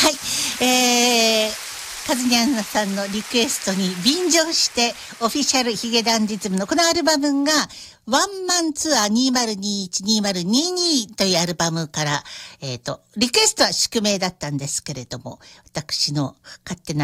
はい。カズニャンさんのリクエストに便乗してオフィシャルヒゲダンディズムのこのアルバムがワンマンツアー2021-2022というアルバムから、リクエストは宿命だったんですけれども、私の勝手な